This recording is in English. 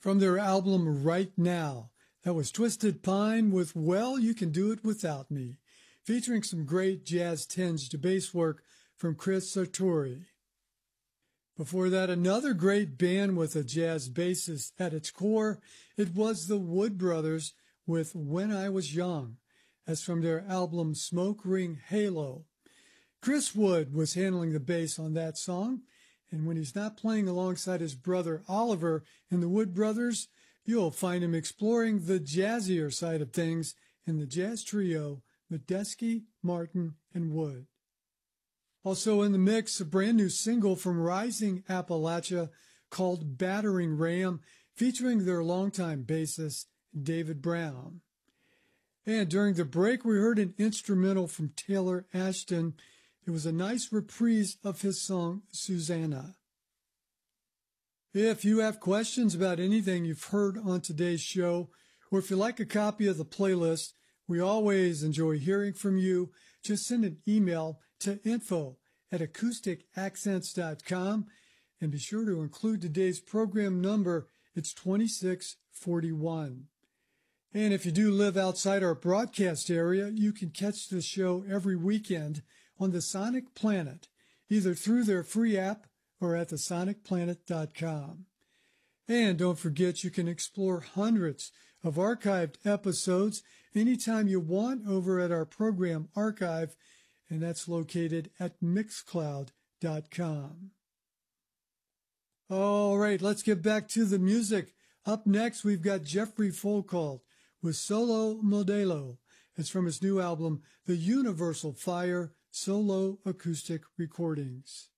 from their album Right Now. That was Twisted Pine with Well, You Can Do It Without Me, featuring some great jazz-tinged bass work from Chris Sartori. Before that, another great band with a jazz bassist at its core. It was the Wood Brothers with When I Was Young. That's from their album Smoke Ring Halo. Chris Wood was handling the bass on that song, and when he's not playing alongside his brother Oliver in the Wood Brothers, you'll find him exploring the jazzier side of things in the jazz trio Medeski, Martin, and Wood. Also in the mix, a brand new single from Rising Appalachia called Battering Ram, featuring their longtime bassist, David Brown. And during the break, we heard an instrumental from Taylor Ashton. It was a nice reprise of his song, Susanna. If you have questions about anything you've heard on today's show, or if you'd like a copy of the playlist, we always enjoy hearing from you. Just send an email to info@acousticaccents.com and be sure to include today's program number. It's 2641. And if you do live outside our broadcast area, you can catch the show every weekend on the Sonic Planet, either through their free app or at thesonicplanet.com. And don't forget, you can explore hundreds of archived episodes anytime you want over at our program archive, and that's located at mixcloud.com. All right, let's get back to the music. Up next, we've got Jeffrey Folkald with Solo Modelo. It's from his new album, The Universal Fire Solo Acoustic Recordings.